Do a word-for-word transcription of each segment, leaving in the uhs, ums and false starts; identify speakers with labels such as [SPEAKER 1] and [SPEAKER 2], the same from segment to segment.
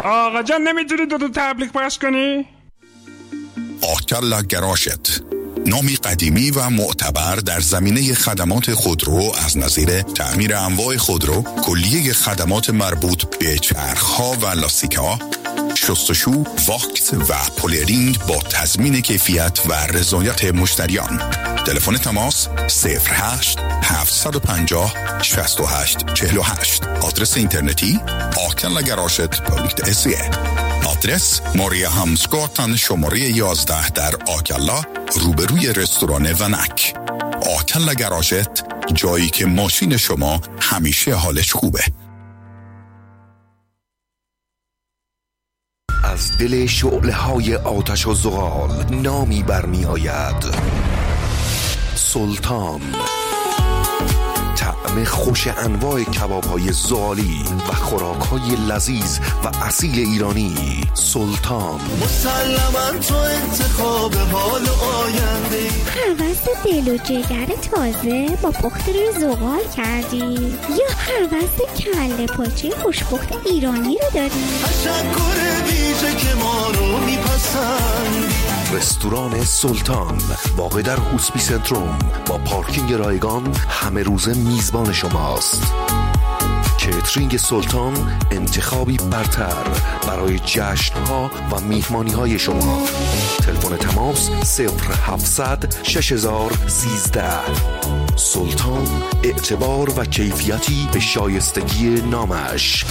[SPEAKER 1] آقا جان نمیتونی دو تا تبلیغ پخش کنی؟
[SPEAKER 2] آکلا گراشت، نامی قدیمی و معتبر در زمینه خدمات خودرو از نظیر تعمیر انواع خودرو، کلیه خدمات مربوط به چرخ‌ها و لاستیک‌ها، شستشو، واکس و پولرینگ با تضمین کیفیت و رضایت مشتریان. تلفن تماس صفر هشت هفت پنج صفر شصت و هشت چهل و هشت. آدرس اینترنتی آکلا گراشت دات سی ای. آدرس ماریا همسگاتن شماره یازده در آکلا روبروی رستوران ونک. آکلا گراشت، جایی که ماشین شما همیشه حالش خوبه.
[SPEAKER 3] از دل شعله‌های آتش و زغال نامی برمی آید: سلطان. طعم خوش انواع کباب‌های زغالی و خوراک‌های لذیذ و اصیل ایرانی. سلطان.
[SPEAKER 4] مسلماً تو انتخاب حال آینده.
[SPEAKER 5] هوس دل و جگر تازه با پخت روی زغال کردی یا هوس کله پاچه خوشپخت ایرانی رو داری؟
[SPEAKER 4] تشکر ویژه که ما رو میپسندی.
[SPEAKER 3] رستوران سلطان واقع در هوسپی سنتروم با پارکینگ رایگان همه روزه میزبان شماست. کیترینگ سلطان انتخابی برتر برای جشن‌ها و میهمانی‌های شما. تلفن تماس صفر هفتصد شش هزار سیزده. سلطان، اعتبار و کیفیتی به شایستگی نامش.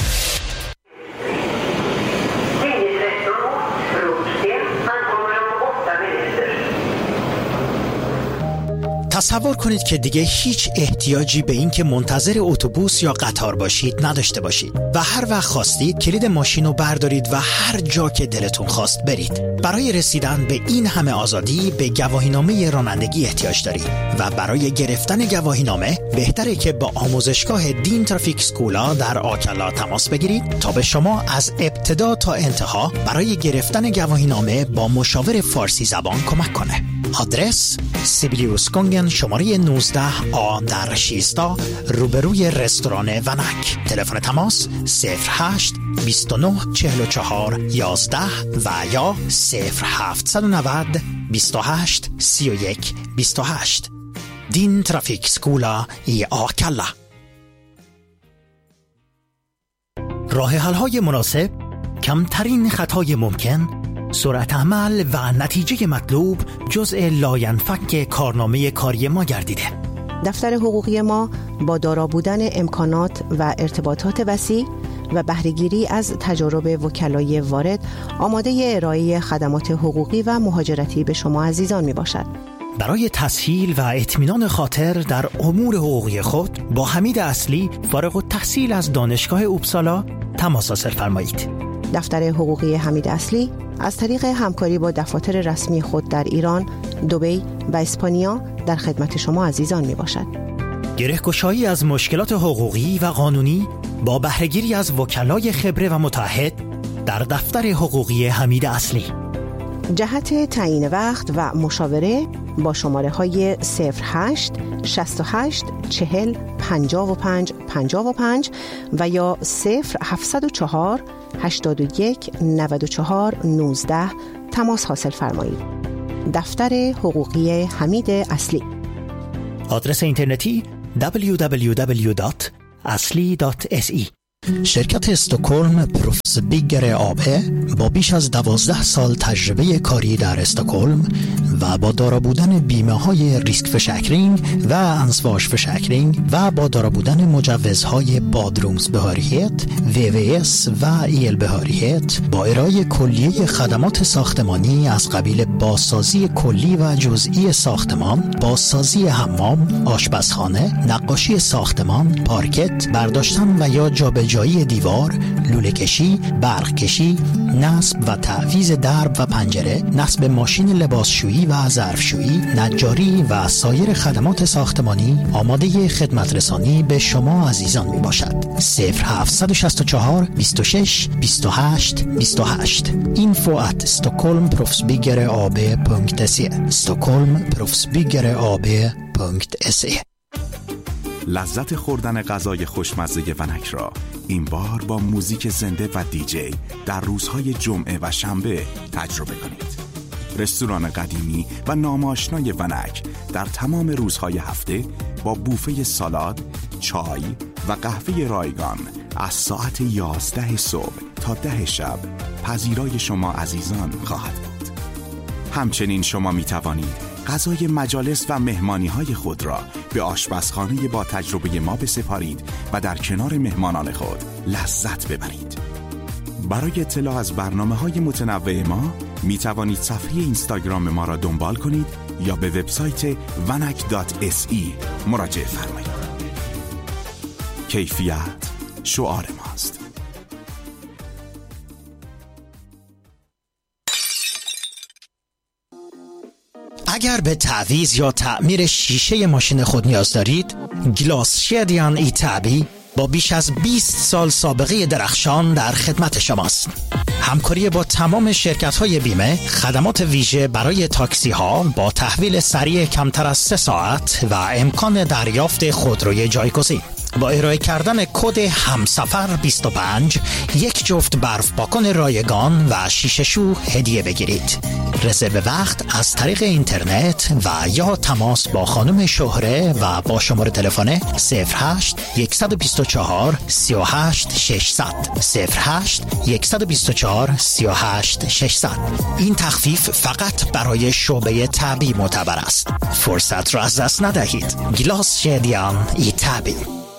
[SPEAKER 6] تصور کنید که دیگه هیچ احتیاجی به این که منتظر اتوبوس یا قطار باشید نداشته باشید و هر وقت خواستید کلید ماشین رو بردارید و هر جا که دلتون خواست برید. برای رسیدن به این همه آزادی به گواهینامه رانندگی احتیاج دارید و برای گرفتن گواهینامه بهتره که با آموزشگاه دین ترافیک سکولا در آکلا تماس بگیرید تا به شما از ابتدا تا انتها برای گرفتن گواهینامه با مشاور فارسی زبان کمک کنه. آدرس سیبیلیوس گونگن شماره نوزده آ در شیستا روبروی رستوران ونک. تلفن تماس صفر هشت بیست و نه چهل و چهار یازده و یا صفر هفتصد و نود بیست و هشت سی و یک بیست و هشت. دین ترافیک سکولا ای آکلا. راه حل‌های مناسب، کمترین خطای ممکن، سرعت عمل و نتیجه مطلوب جزء لاینفک کارنامه کاری ما گردیده.
[SPEAKER 7] دفتر حقوقی ما با دارا بودن امکانات و ارتباطات وسیع و بهره‌گیری از تجارب وکلای وارد آماده ارائه خدمات حقوقی و مهاجرتی به شما عزیزان می باشد.
[SPEAKER 6] برای تسهیل و اطمینان خاطر در امور حقوقی خود با حمید اصلی فارغ التحصیل از دانشگاه اوبسالا تماس حاصل فرمایید.
[SPEAKER 7] دفتر حقوقی حمید اصلی از طریق همکاری با دفاتر رسمی خود در ایران، دبی و اسپانیا در خدمت شما عزیزان می باشد.
[SPEAKER 6] گره‌گشایی از مشکلات حقوقی و قانونی با بهره‌گیری از وکلای خبره و متعهد در دفتر حقوقی حمید اصلی.
[SPEAKER 7] جهت تعیین وقت و مشاوره با شماره های صفر هشت شصت و هشت چهل پنجاه و پنج پنجاه و پنج و یا صفر هفتصد و چهار هشتاد و یک نود و چهار نوزده تماس حاصل فرمایید. دفتر حقوقی حمید اصلی.
[SPEAKER 6] آدرس اینترنتی دبلیو دبلیو دبلیو دات اصلی دات اس ای. شرکت استکهلم پروفس بیگر آبه با بیش از دوازده سال تجربه کاری در استکهلم و با دارا بودن بیمه های ریسک فشکرینگ و انسواش فشکرینگ و با دارا بودن مجوزهای بادرومز بهاریت، وی وی اس و ایل بهاریت با ارائه کلیه خدمات ساختمانی از قبیل بازسازی کلی و جزئی ساختمان، بازسازی حمام، آشپزخانه، نقاشی ساختمان، پارکت، برداشتن و یا جابجایی جایی دیوار، لوله کشی، برق کشی، نصب و تعویض درب و پنجره، نصب ماشین لباسشویی و ظرفشویی، نجاری و سایر خدمات ساختمانی آماده خدمت رسانی به شما عزیزان می باشد. صفر هفتصد و شصت و چهار بیست و شش بیست و هشت بیست و هشت info at stockholm profsbyggeraab punkt se stockholm profsbyggeraab punkt se.
[SPEAKER 8] لذت خوردن غذای خوشمزه ونک را این بار با موزیک زنده و دیجی در روزهای جمعه و شنبه تجربه کنید. رستوران قدیمی و ناماشنای ونک در تمام روزهای هفته با بوفه سالاد، چای و قهوه رایگان از ساعت یازده صبح تا ده شب پذیرای شما عزیزان خواهد بود. همچنین شما می توانید غذای مجالس و مهمانی‌های خود را به آشپزخانه با تجربه ما بسپارید و در کنار مهمانان خود لذت ببرید. برای اطلاع از برنامه‌های متنوع ما می توانید صفحه اینستاگرام ما را دنبال کنید یا به وبسایت ونک دات اس ای مراجعه فرمایید. کیفیت شعار ماست.
[SPEAKER 6] اگر به تعویض یا تعمیر شیشه ماشین خود نیاز دارید، گلاس شدیان ایتابی با بیش از بیست سال سابقه درخشان در خدمت شماست. همکاری با تمام شرکت‌های بیمه، خدمات ویژه برای تاکسی‌ها با تحویل سریع کمتر از سه ساعت و امکان دریافت خودروی جایگزین. با ارائه کردن کد همسفر بیست و پنج یک جفت برف پاکن رایگان و شیشه شو هدیه بگیرید. رزرو وقت از طریق اینترنت و یا تماس با خانم شهره و با شماره تلفن صفر هشت یک دو چهار سه هشت شش صفر صفر صفر هشت یک دو چهار سه هشت شش صفر صفر. این تخفیف فقط برای شعبه تبی معتبر است. فرصت را از دست ندهید. گلاس شدیان ایتابی.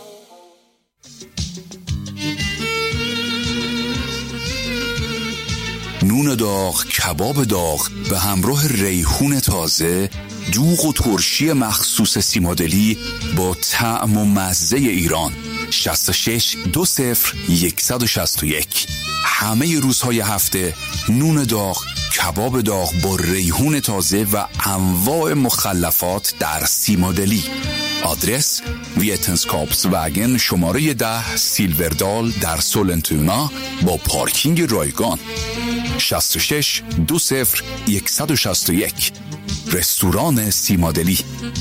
[SPEAKER 2] نون داغ، کباب داغ به همراه ریحون تازه، دوغ و ترشی مخصوص سیمادلی با طعم و مزه ایران. شصت و شش دو صفر یک شش یک. همه روزهای هفته نون داغ، کباب داغ با ریحون تازه و انواع مخلفات در سیمادلی. آدرس ویتنسکاپس وگن شماره ده سیلوردال در سولنتونا با پارکینگ رایگان. شصت و شش دو صفر یک شش یک. رستوران سیمادلی.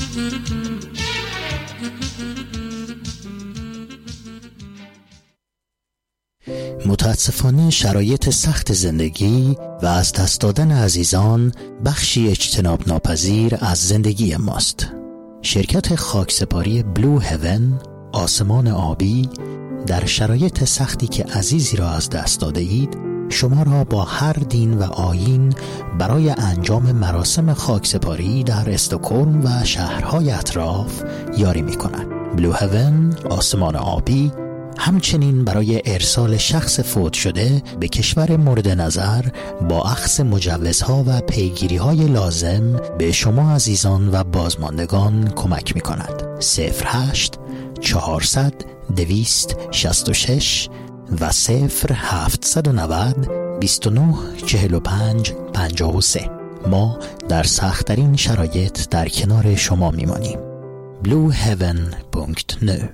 [SPEAKER 6] متاسفانه شرایط سخت زندگی و از دست دادن عزیزان بخشی اجتناب ناپذیر از زندگی ماست. شرکت خاکسپاری بلو هیون، آسمان آبی، در شرایط سختی که عزیزی را از دست داده اید شما را با هر دین و آیین برای انجام مراسم خاکسپاری در استکهلم و شهرهای اطراف یاری می کند. بلو هیون، آسمان آبی، همچنین برای ارسال شخص فوت شده به کشور مورد نظر با اخذ مجوزها و پیگیری‌های لازم به شما عزیزان و بازماندگان کمک می‌کند. صفر هشت چهارصد دویست شصت و شش و صفر هفتصد و نود بیست و نه چهل و پنج پنجاه و سه. ما در سخت‌ترین شرایط در کنار شما می‌مانیم. بلو هیون دات نت.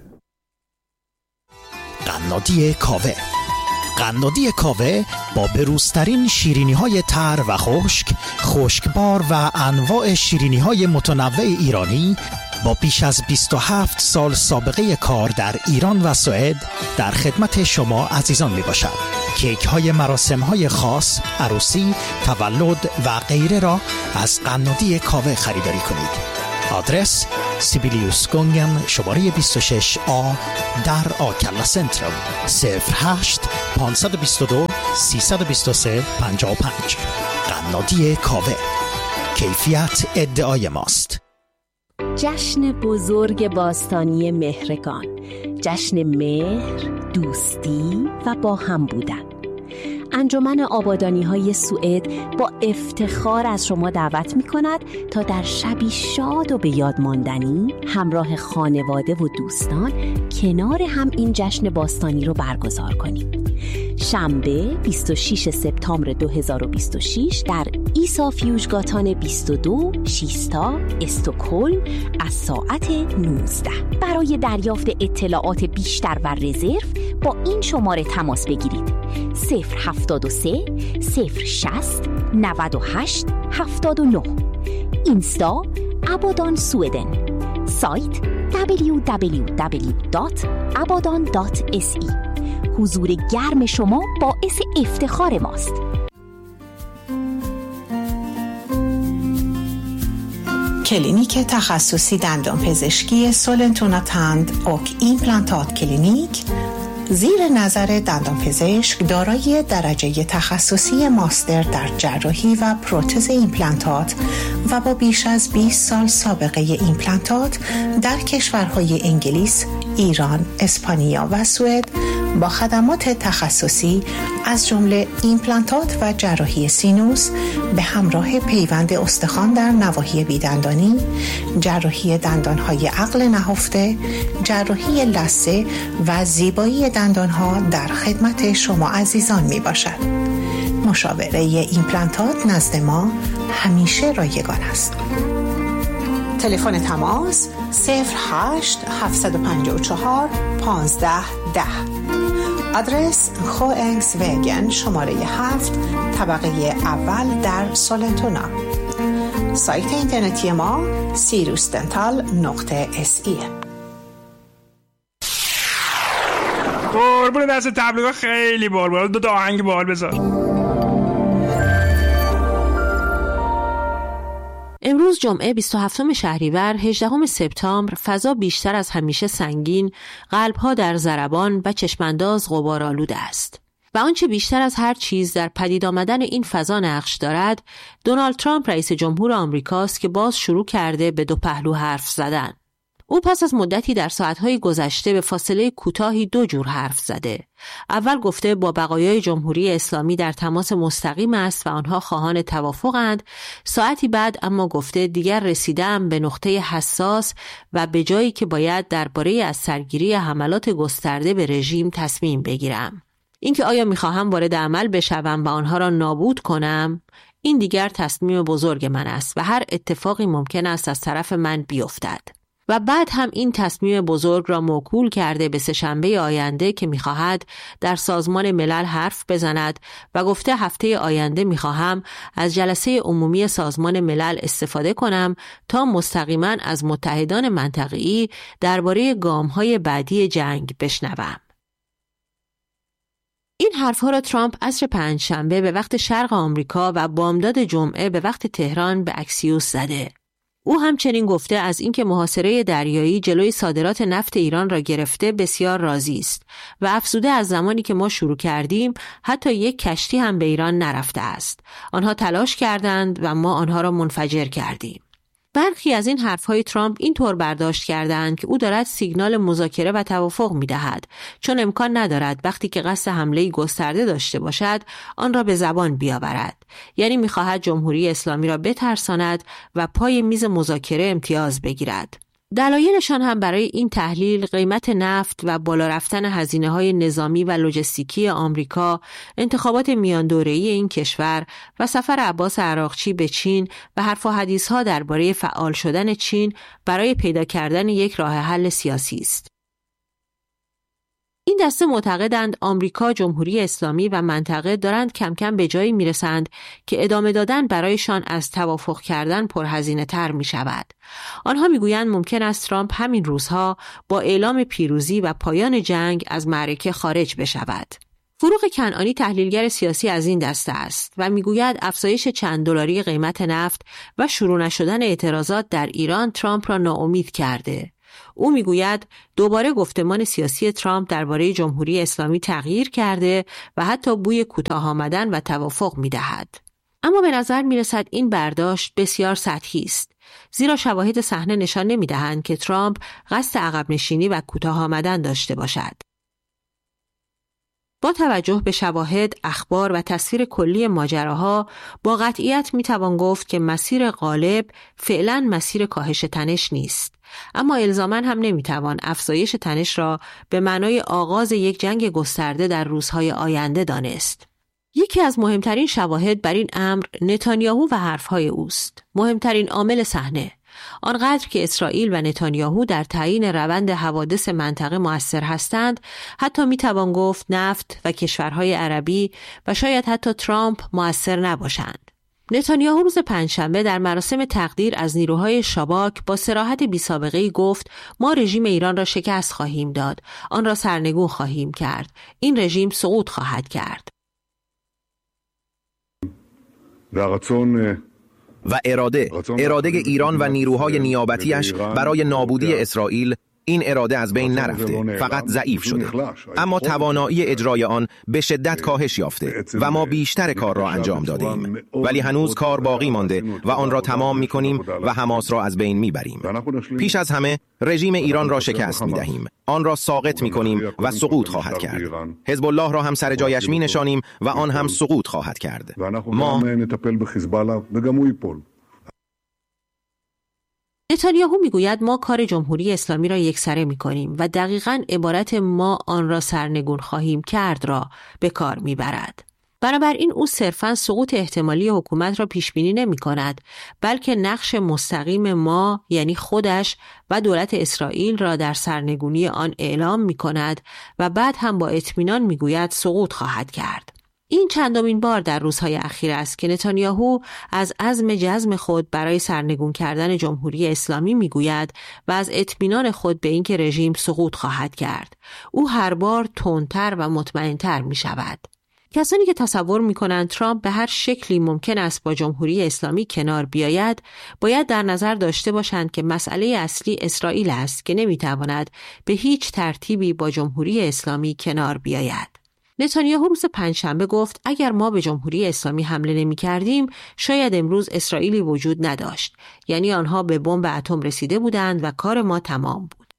[SPEAKER 6] قنادی کاوه. قنادی کاوه با بروزترین شیرینی‌های تر و خشک، خشکبار و انواع شیرینی‌های متنوع ایرانی با بیش از بیست و هفت سال سابقه کار در ایران و سوئد در خدمت شما عزیزان میباشد. کیک های مراسم های خاص، عروسی، تولد و غیره را از قنادی کاوه خریداری کنید. آدرس سیبیلیوس گونگن شماره بیست و شش آ در آکلا سنترال. صفر هشت پانصد و بیست و دو سیصد و بیست و سه پنجاه و پنج. قنادی کاوه، کیفیت ادعای ماست.
[SPEAKER 9] جشن بزرگ باستانی مهرگان، جشن مهر، دوستی و با هم بودن. انجمن آبادانی‌های سوئد با افتخار از شما دعوت می‌کند تا در شبی شاد و به یاد ماندنی همراه خانواده و دوستان کنار هم این جشن باستانی رو برگزار کنید. شنبه بیست و شش سپتامبر دو هزار و بیست و شش در ایسا فیوژگاتان بیست و دو شیستا استکهلم از ساعت نوزده. برای دریافت اطلاعات بیشتر و رزرو با این شماره تماس بگیرید: صفر هفتاد و سه صفر شصت نود و هشت هفتاد و نه. اینستا ابادان سویدن. سایت دبلیو دبلیو دبلیو دات ابادان دات اس ای. حضور گرم شما باعث افتخار ماست.
[SPEAKER 7] کلینیک تخصصی دندان پزشکی سولنتونا تند اوک ایمپلانتات کلینیک زیر نظر دندانپزشک دارای درجه تخصصی ماستر در جراحی و پروتز ایمپلانتات و با بیش از بیست سال سابقه ایمپلانتات در کشورهای انگلیس، ایران، اسپانیا و سوئد با خدمات تخصصی از جمله ایمپلانتات و جراحی سینوس به همراه پیوند استخوان در نواحی بیدندانی، جراحی دندانهای عقل نهفته، جراحی لثه و زیبایی دندانها در خدمت شما عزیزان می باشد. مشاوره ایمپلانتات نزد ما همیشه رایگان است. تلفن تماس صفر هشت هفت پنج چهار پانزده ده. آدرس خوانگس وگن شماره هفت طبقه اول در سولنتونا. سایت اینترنتی ما سیروس دنتال نقطه اس ای.
[SPEAKER 1] قربون دست تبلیغات خیلی بال بال. دو تا آهنگ بال بذار.
[SPEAKER 10] امروز جمعه بیست و هفتم شهریور هجدهم سپتامبر فضا بیشتر از همیشه سنگین، قلب‌ها در ضربان و چشمانداز غبارآلود است. و آنچه بیشتر از هر چیز در پدید آمدن این فضا نقش دارد، دونالد ترامپ رئیس جمهور آمریکاست که باز شروع کرده به دو پهلو حرف زدن. او پس از مدتی در ساعتهای گذشته به فاصله کوتاهی دو جور حرف زده. اول گفته با بقایای جمهوری اسلامی در تماس مستقیم است و آنها خواهان توافقند. ساعتی بعد اما گفته دیگر رسیدم به نقطه حساس و به جایی که باید درباره از سرگیری حملات گسترده به رژیم تصمیم بگیرم. اینکه آیا می‌خواهم وارد عمل بشوم و آنها را نابود کنم، این دیگر تصمیم بزرگ من است و هر اتفاقی ممکن است از طرف من بیفتد. و بعد هم این تصمیم بزرگ را موکول کرده به سه‌شنبه آینده که می‌خواهد در سازمان ملل حرف بزند و گفته هفته آینده می‌خواهم از جلسه عمومی سازمان ملل استفاده کنم تا مستقیما از متحدان منطقه‌ای درباره گام‌های بعدی جنگ بشنوم. این حرفها را ترامپ عصر پنجشنبه به وقت شرق آمریکا و بامداد جمعه به وقت تهران به اکسیوس زده. او همچنین گفته از اینکه محاصره دریایی جلوی صادرات نفت ایران را گرفته بسیار راضی است و افزوده از زمانی که ما شروع کردیم حتی یک کشتی هم به ایران نرفته است. آنها تلاش کردند و ما آنها را منفجر کردیم. برخی از این حرفهای ترامپ این طور برداشت کردند که او دارد سیگنال مذاکره و توافق می‌دهد، چون امکان ندارد وقتی که قصد حمله گسترده داشته باشد آن را به زبان بیاورد. یعنی می‌خواهد جمهوری اسلامی را بترساند و پای میز مذاکره امتیاز بگیرد. دلایلشان هم برای این تحلیل قیمت نفت و بالا رفتن هزینه‌های نظامی و لوجستیکی آمریکا، انتخابات میان دوره‌ای این کشور و سفر عباس عراقچی به چین و حرف و حدیث‌ها درباره فعال شدن چین برای پیدا کردن یک راه حل سیاسی است. این دسته معتقدند آمریکا، جمهوری اسلامی و منطقه دارند کم کم به جایی میرسند که ادامه دادن برایشان از توافق کردن پرهزینه تر می شود. آنها میگویند ممکن است ترامپ همین روزها با اعلام پیروزی و پایان جنگ از معرکه خارج بشود. فروغ کنعانی تحلیلگر سیاسی از این دسته است و میگوید افزایش چند دلاری قیمت نفت و شروع نشدن اعتراضات در ایران ترامپ را ناامید کرده. او میگوید دوباره گفتمان سیاسی ترامپ درباره جمهوری اسلامی تغییر کرده و حتی بوی کوتاه آمدن و توافق میدهد. اما به نظر میرسد این برداشت بسیار سطحی است، زیرا شواهد صحنه نشان نمیدهند که ترامپ قصد عقب نشینی و کوتاه آمدن داشته باشد. با توجه به شواهد، اخبار و تصویر کلی ماجراها با قطعیت میتوان گفت که مسیر غالب فعلا مسیر کاهش تنش نیست، اما الزاماً هم نمیتوان افزایش تنش را به معنای آغاز یک جنگ گسترده در روزهای آینده دانست. یکی از مهمترین شواهد بر این امر نتانیاهو و حرفهای اوست، مهمترین عامل صحنه. آنقدر که اسرائیل و نتانیاهو در تعیین روند حوادث منطقه مؤثر هستند، حتی میتوان گفت نفت و کشورهای عربی و شاید حتی ترامپ مؤثر نباشند. نتانیاهو روز پنجشنبه در مراسم تقدیر از نیروهای شاباک با صراحت بی‌سابقه‌ای گفت ما رژیم ایران را شکست خواهیم داد، آن را سرنگون خواهیم کرد، این رژیم سقوط خواهد کرد.
[SPEAKER 11] و اراده اراده ایران و نیروهای نیابتیش برای نابودی اسرائیل، این اراده از بین نرفته، فقط ضعیف شده، اما توانایی اجرای آن به شدت کاهش یافته و ما بیشتر کار را انجام دادیم، ولی هنوز کار باقی مانده و آن را تمام می‌کنیم و حماس را از بین می‌بریم. پیش از همه رژیم ایران را شکست می‌دهیم، آن را ساقط می‌کنیم و سقوط خواهد کرد. حزب الله را هم سر جایش می‌نشانیم و آن هم سقوط خواهد کرد. ما
[SPEAKER 10] نتانیاهو میگوید ما کار جمهوری اسلامی را یکسره میکنیم و دقیقاً عبارت ما آن را سرنگون خواهیم کرد را به کار میبرد. بنابراین او صرفاً سقوط احتمالی حکومت را پیش بینی نمی کند، بلکه نقش مستقیم ما یعنی خودش و دولت اسرائیل را در سرنگونی آن اعلام می کند و بعد هم با اطمینان می گوید سقوط خواهد کرد. این چندمین بار در روزهای اخیر است که نتانیاهو از عزم جزم خود برای سرنگون کردن جمهوری اسلامی میگوید و از اطمینان خود به اینکه رژیم سقوط خواهد کرد. او هر بار تندتر و مطمئن‌تر می شود. کسانی که تصور می کنند ترامپ به هر شکلی ممکن است با جمهوری اسلامی کنار بیاید، باید در نظر داشته باشند که مسئله اصلی اسرائیل است که نمی تواند به هیچ ترتیبی با جمهوری اسلامی کنار بیاید. نتانیاهو روز پنجشنبه گفت اگر ما به جمهوری اسلامی حمله نمی کردیم شاید امروز اسرائیلی وجود نداشت، یعنی آنها به بمب اتم رسیده بودند و کار ما تمام بود.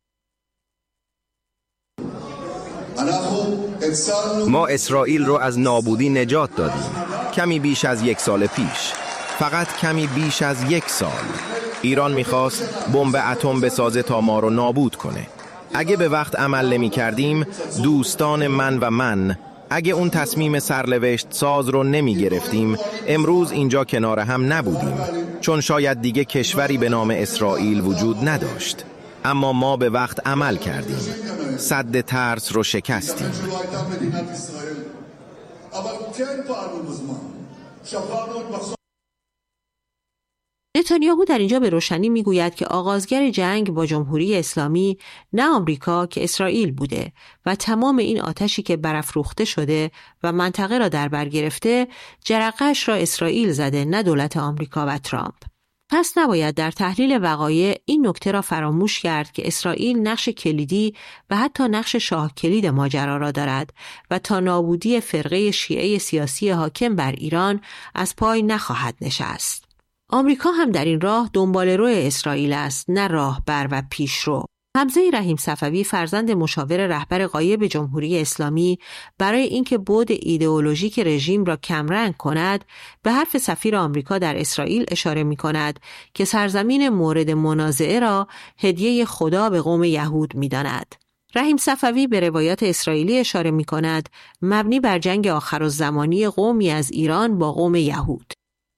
[SPEAKER 11] ما اسرائیل رو از نابودی نجات دادیم، کمی بیش از یک سال پیش، فقط کمی بیش از یک سال. ایران میخواست بمب اتم بسازه تا ما رو نابود کنه. اگه به وقت عمل نمی کردیم، دوستان من و من اگه اون تصمیم سرنوشت ساز رو نمی گرفتیم، امروز اینجا کنار هم نبودیم، چون شاید دیگه کشوری به نام اسرائیل وجود نداشت. اما ما به وقت عمل کردیم، سد ترس رو شکستیم.
[SPEAKER 10] نتانیاهو در اینجا به روشنی میگوید که آغازگر جنگ با جمهوری اسلامی نه آمریکا که اسرائیل بوده و تمام این آتشی که برافروخته شده و منطقه را در بر گرفته جرقه‌اش را اسرائیل زده، نه دولت آمریکا و ترامپ. پس نباید در تحلیل وقایع این نکته را فراموش کرد که اسرائیل نقش کلیدی و حتی نقش شاه کلید ماجرا را دارد و تا نابودی فرقه شیعه سیاسی حاکم بر ایران از پای نخواهد نشست. آمریکا هم در این راه دنباله‌رو اسرائیل است، نه راهبر و پیشرو. حمزه رحیم صفوی فرزند مشاور رهبر غایب جمهوری اسلامی برای اینکه بعد ایدئولوژیک رژیم را کمرنگ کند، به حرف سفیر آمریکا در اسرائیل اشاره می‌کند که سرزمین مورد منازعه را هدیه خدا به قوم یهود می‌داند. رحیم صفوی به روایات اسرائیلی اشاره می‌کند مبنی بر جنگ آخرالزمانی قومی از ایران با قوم یهود.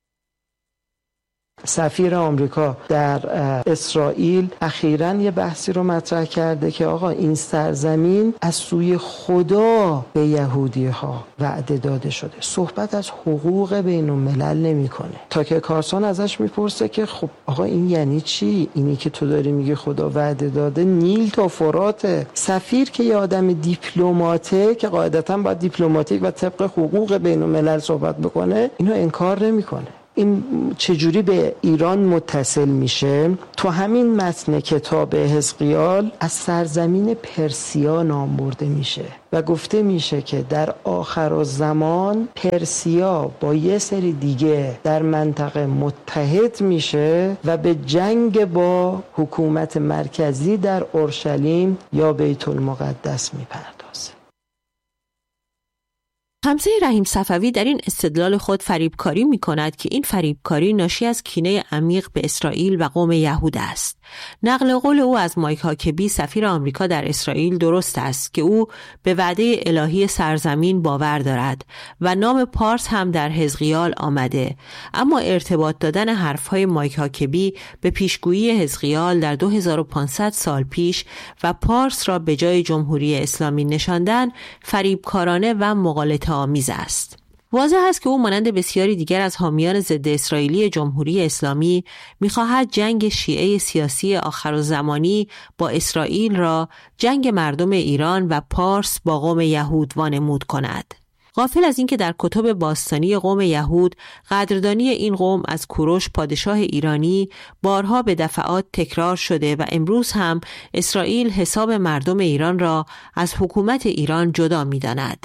[SPEAKER 12] سفیر آمریکا در اسرائیل اخیراً یه بحثی رو مطرح کرده که آقا این سرزمین از سوی خدا به یهودی ها وعده داده شده، صحبت از حقوق بین الملل نمی کنه. تا که کارسون ازش میپرسه که خب آقا این یعنی چی؟ اینی که تو داری میگی خدا وعده داده نیل تا فراته. سفیر که یه آدم دیپلماته که قاعدتاً باید دیپلماتیک و طبق حقوق بین الملل صحبت بکنه، اینو انکار نمیکنه. این چجوری به ایران متصل میشه؟ تو همین متن کتاب حزقیال از سرزمین پرسیا نام برده میشه و گفته میشه که در آخرالزمان پرسیا با یه سری دیگه در منطقه متحد میشه و به جنگ با حکومت مرکزی در اورشلیم یا بیت المقدس میپردازه.
[SPEAKER 10] حمزه رحیم صفوی در این استدلال خود فریبکاری می کند که این فریبکاری ناشی از کینه عمیق به اسرائیل و قوم یهود است. نقل قول او از مایک هاکبی سفیر آمریکا در اسرائیل درست است که او به وعده الهی سرزمین باور دارد و نام پارس هم در حزقیال آمده، اما ارتباط دادن حرفهای مایک هاکبی به پیشگویی حزقیال در دو هزار و پانصد سال پیش و پارس را به جای جمهوری اسلامی نشاندن فریبکارانه و مغالطه آمیز است. واضح است که او مانند بسیاری دیگر از حامیان ضد اسرائیلی جمهوری اسلامی می‌خواهد جنگ شیعه سیاسی آخرالزمانی با اسرائیل را جنگ مردم ایران و پارس با قوم یهود وانمود کند. غافل از اینکه در کتب باستانی قوم یهود قدردانی این قوم از کوروش پادشاه ایرانی بارها به دفعات تکرار شده و امروز هم اسرائیل حساب مردم ایران را از حکومت ایران جدا می‌داند.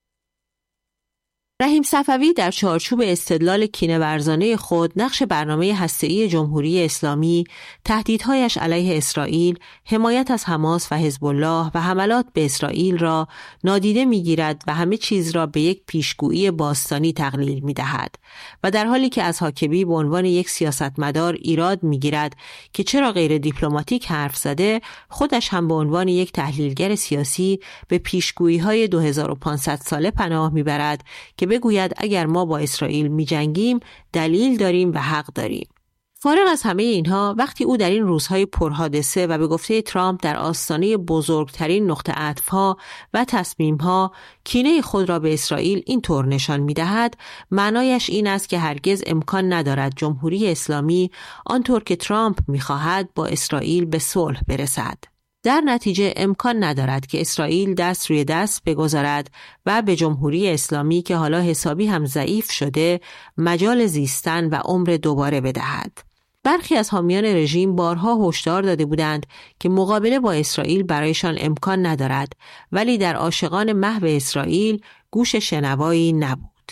[SPEAKER 10] رحیم صفوی در چارچوب استدلال کینه‌ورزانه خود نقش برنامه هسته‌ای جمهوری اسلامی، تهدیدهایش علیه اسرائیل، حمایت از حماس و حزب الله و حملات به اسرائیل را نادیده می‌گیرد و همه چیز را به یک پیشگویی باستانی تقلیل می‌دهد و در حالی که از حاکمی به عنوان یک سیاستمدار ایراد می‌گیرد که چرا غیر دیپلماتیک حرف زده، خودش هم به عنوان یک تحلیلگر سیاسی به پیشگویی‌های دو هزار و پانصد ساله پناه می‌برد که بگوید اگر ما با اسرائیل می جنگیم دلیل داریم و حق داریم. فارغ از همه اینها، وقتی او در این روزهای پرحادثه و به گفته ترامپ در آستانه بزرگترین نقطه عطف‌ها و تصمیم‌ها کینه خود را به اسرائیل این طور نشان می‌دهد، معنایش این است که هرگز امکان ندارد جمهوری اسلامی آنطور که ترامپ می‌خواهد با اسرائیل به صلح برسد. در نتیجه امکان ندارد که اسرائیل دست روی دست بگذارد و به جمهوری اسلامی که حالا حسابی هم ضعیف شده مجال زیستن و عمر دوباره بدهد. برخی از حامیان رژیم بارها هشدار داده بودند که مقابله با اسرائیل برایشان امکان ندارد، ولی در عاشقان محو اسرائیل گوش شنوایی نبود.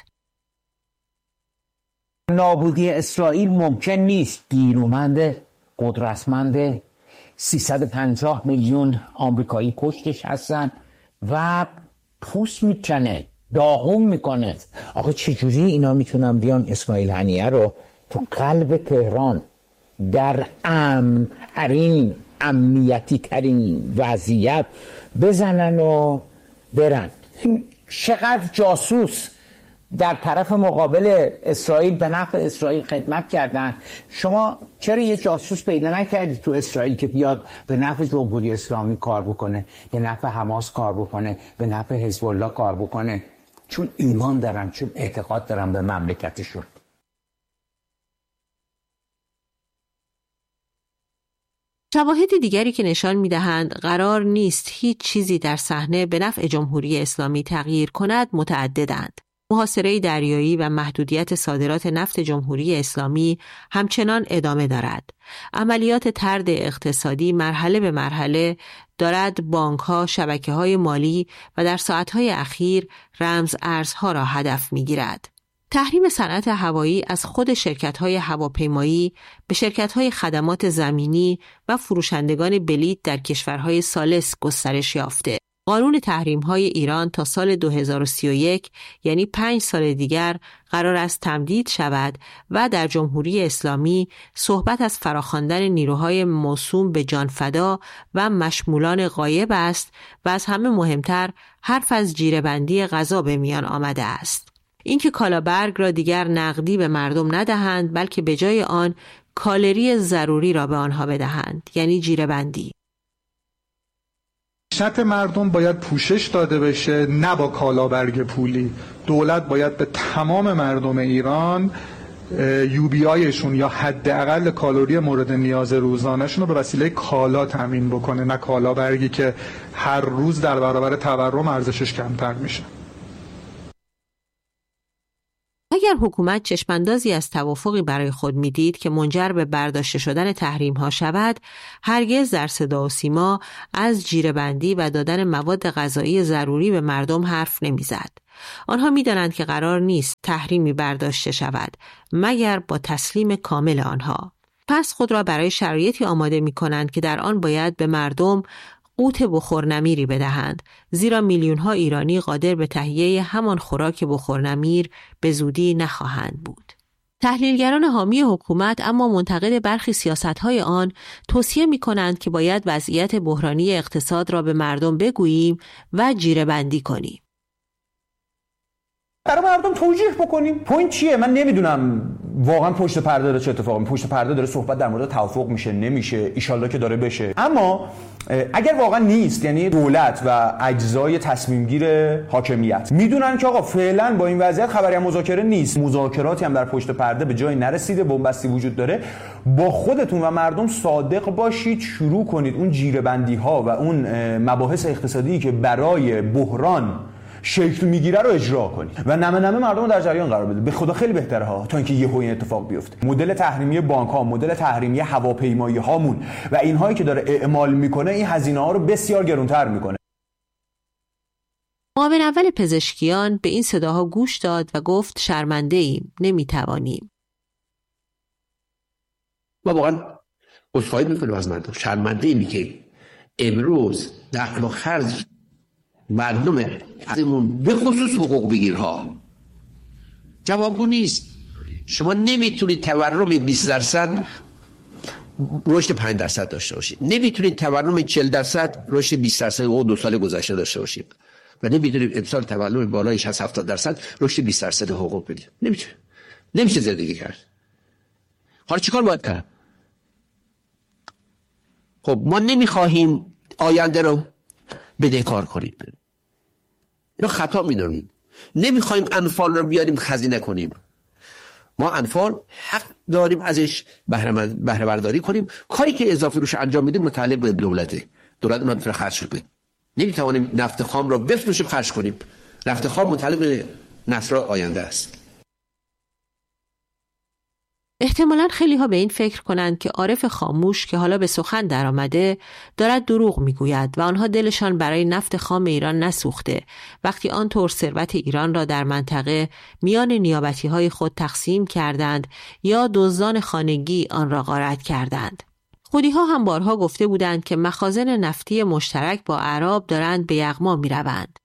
[SPEAKER 13] نابودی اسرائیل ممکن نیست. نیرومند قدرتمند سیصد و پنجاه میلیون آمریکایی پشتش هستن و پوست میکنه، داغون میکنه. آقا چجوری اینا میتونن بیان اسماعیل هنیه رو تو قلب تهران در امن ترین امنیتی ترین وضعیت بزنن و برن؟ چقدر جاسوس در طرف مقابل اسرائیل به نفع اسرائیل خدمت کردن. شما چرا یه جاسوس پیدا نکردید تو اسرائیل که بیاد به نفع جمهوری اسلامی کار بکنه، به نفع حماس کار بکنه، به نفع حزب الله کار بکنه؟ چون ایمان دارن، چون اعتقاد دارن به مملکتشون.
[SPEAKER 10] شواهد دیگری که نشان می‌دهند قرار نیست هیچ چیزی در صحنه به نفع جمهوری اسلامی تغییر کند متعددند. محاصره دریایی و محدودیت صادرات نفت جمهوری اسلامی همچنان ادامه دارد. عملیات طرد اقتصادی مرحله به مرحله دارد بانک‌ها، شبکه‌های مالی و در ساعت‌های اخیر رمز ارزها را هدف می‌گیرد. تحریم صنعت هوایی از خود شرکت‌های هواپیمایی به شرکت‌های خدمات زمینی و فروشندگان بلیط در کشورهای ثالث گسترش یافته. قانون تحریم‌های ایران تا سال دو هزار و سی و یک، یعنی پنج سال دیگر، قرار است تمدید شود و در جمهوری اسلامی صحبت از فراخواندن نیروهای موسوم به جانفدا و مشمولان غایب است و از همه مهمتر حرف از جیره‌بندی غذا به میان آمده است. اینکه کالابرگ را دیگر نقدی به مردم ندهند، بلکه به جای آن کالری ضروری را به آنها بدهند، یعنی جیره‌بندی.
[SPEAKER 14] معیشت مردم باید پوشش داده بشه، نه با کالابرگ پولی. دولت باید به تمام مردم ایران یوبیایشون یا حداقل کالری مورد نیاز روزانه‌شون رو به وسیله کالا تامین بکنه، نه کالابرگی که هر روز در برابر تورم ارزشش کمتر میشه.
[SPEAKER 10] اگر حکومت چشماندازی از توافقی برای خود میدید که منجر به برداشته شدن تحریم ها شود، هرگز در صدا و سیما از جیره‌بندی و دادن مواد غذایی ضروری به مردم حرف نمیزد. آنها میدانند که قرار نیست تحریمی برداشته شود مگر با تسلیم کامل آنها. پس خود را برای شرایطی آماده می کنند که در آن باید به مردم قوت بخورنمیری بدهند، زیرا میلیون ها ایرانی قادر به تهیه همان خوراک بخورنمیر به زودی نخواهند بود. تحلیلگران حامی حکومت اما منتقد برخی سیاست‌های آن توصیه می‌کنند که باید وضعیت بحرانی اقتصاد را به مردم بگوییم و جیره‌بندی کنیم.
[SPEAKER 15] برای مردم توجیه بکنیم. پوینت چیه؟ من نمیدونم واقعا پشت پرده داره چه اتفاقی میفته؟ پشت پرده داره صحبت در مورد توافق میشه، نمیشه، ایشالله که داره بشه. اما اگر واقعا نیست، یعنی دولت و اجزای تصمیم گیر حاکمیت میدونن که آقا فعلا با این وضعیت خبری از مذاکره نیست، مذاکراتی هم در پشت پرده به جای نرسیده، بنبستی وجود داره، با خودتون و مردم صادق باشید، شروع کنید اون جیره‌بندی ها و اون مباحث اقتصادی که برای بحران شکل میگیره رو اجرا کنید و نمه نمه مردم رو در جریان قرار بده. به خدا خیلی بهتره ها تا اینکه یهو این اتفاق بیفته. مدل تحریمی بانک ها، مدل تحریمی هواپیمایی هامون و اینهایی که داره اعمال میکنه این هزینه ها رو بسیار گرانتر میکنه.
[SPEAKER 10] معاون اول پزشکیان به این صداها گوش داد و گفت شرمنده ایم، نمیتوانیم.
[SPEAKER 16] ما واقعا عذرخواهی میکنیم از مردم، شرمنده ایم که امروز نقل و خرج مردم ازمون به خصوص حقوق بگیرها جوابگو نیست. شما نمیتونید تورم بیست درصد رشد پنج درصد داشته باشید، نمیتونید تورم چهل درصد رشد بیست درصد او دو سال گذشته داشته باشید و نمیتونید امسال تورم بالای شصت هفتاد درصد رشد بیست درصد حقوق بدید. نمیشه نمیشه زندگی کرد. حالا چیکار باید کرد؟ خب ما نمیخواهیم آینده رو بدهکار کنیم، یا خطا میدونیم. نمیخوایم انفال رو بیاریم خزینه کنیم. ما انفال حق داریم ازش بهره برداری کنیم. کاری که اضافی روش انجام میدیم متعلق به دولته. دولت اون میتونه خرج کنه. نمیتوانیم نفت خام رو بفروشیم خرج کنیم. نفت خام متعلق به نسل آینده است.
[SPEAKER 10] احتمالاً خیلی ها به این فکر کنند که عارف خاموش که حالا به سخن در آمده دارد دروغ میگوید و آنها دلشان برای نفت خام ایران نسوخته وقتی آن طور ثروت ایران را در منطقه میان نیابتی های خود تقسیم کردند یا دزدان خانگی آن را غارت کردند. خودی ها هم بارها گفته بودند که مخازن نفتی مشترک با اعراب دارند به یغما می روند.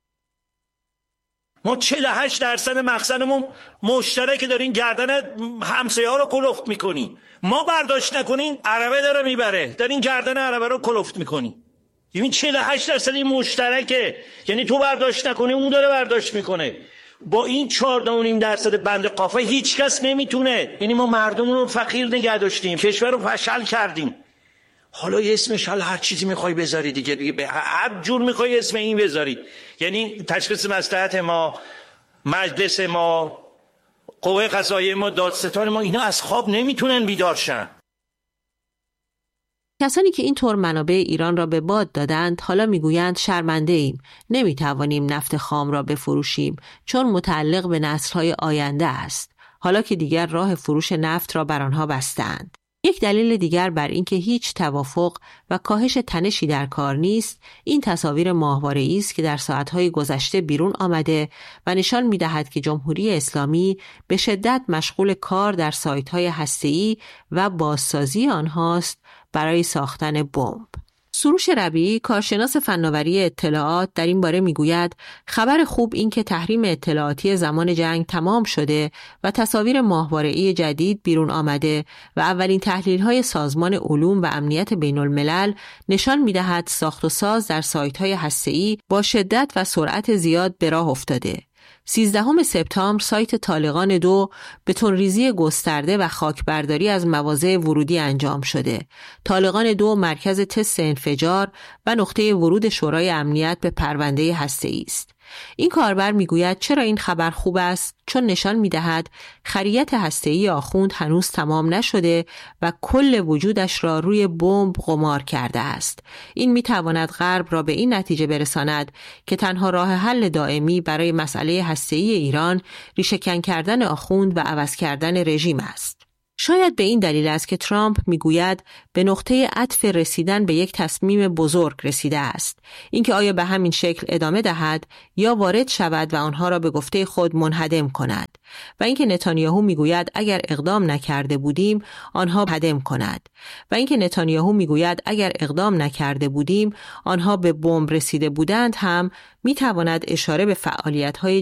[SPEAKER 17] ما چهل و هشت درصد مخزنمون مشترک دارین، گردن همسایه ها رو کلفت میکنی. ما برداشت نکنین عربه داره میبره، دارین گردن عربه رو کلفت میکنی. یعنی چهل و هشت درصد این مشترکه، یعنی تو برداشت نکنی اون داره برداشت میکنه. با این چهارده و نیم درصد بند قافه هیچ کس نمیتونه. یعنی ما مردم رو فقیر نگه داشتیم، کشور رو فشل کردیم. حالا یه اسمش حالا هر چیزی میخوای بذاری دیگه، دیگه به هر جور میخوای اسم این بذاری. یعنی تشخیص مصلحت ما، مجلس ما، قوه قضاییه ما، دادستان ما، اینا از خواب نمیتونن بیدار شن.
[SPEAKER 10] کسانی که این طور منابع ایران را به باد دادند حالا میگویند شرمنده ایم، نمیتوانیم نفت خام را بفروشیم چون متعلق به نسل‌های آینده است، حالا که دیگر راه فروش نفت را بر آنها بستند. یک دلیل دیگر بر اینکه هیچ توافق و کاهش تنشی در کار نیست، این تصاویر ماهواره‌ای است که در ساعت‌های گذشته بیرون آمده و نشان می‌دهد که جمهوری اسلامی به شدت مشغول کار در سایت‌های هسته‌ای و بازسازی آنهاست برای ساختن بمب. سروش ربیعی کارشناس فناوری اطلاعات در این باره میگوید خبر خوب این که تحریم اطلاعاتی زمان جنگ تمام شده و تصاویر ماهواره‌ای جدید بیرون آمده و اولین تحلیل‌های سازمان علوم و امنیت بین الملل نشان می‌دهد ساخت و ساز در سایت‌های هسته‌ای با شدت و سرعت زیاد به راه افتاده. سیزدهم سپتامبر سایت طالقان دو به تندریزی گسترده و خاکبرداری از مواضع ورودی انجام شده. طالقان دو مرکز تست انفجار و نقطه ورود شورای امنیت به پرونده هسته‌ای است. این کاربر میگوید چرا این خبر خوب است؟ چون نشان میدهد خریت هسته‌ای آخوند هنوز تمام نشده و کل وجودش را روی بمب قمار کرده است. این میتواند غرب را به این نتیجه برساند که تنها راه حل دائمی برای مسئله هسته‌ای ایران ریشه‌کن کردن آخوند و عوض کردن رژیم است. شاید به این دلیل است که ترامپ میگوید به نقطه عطف رسیدن به یک تصمیم بزرگ رسیده است. اینکه آیا به همین شکل ادامه دهد یا وارد شود و آنها را به گفته خود منهدم کند و اینکه نتانیاهو میگوید اگر اقدام نکرده بودیم آنها هدم کند و اینکه نتانیاهو میگوید اگر اقدام نکرده بودیم آنها به بمب رسیده بودند هم میتواند اشاره به فعالیت‌های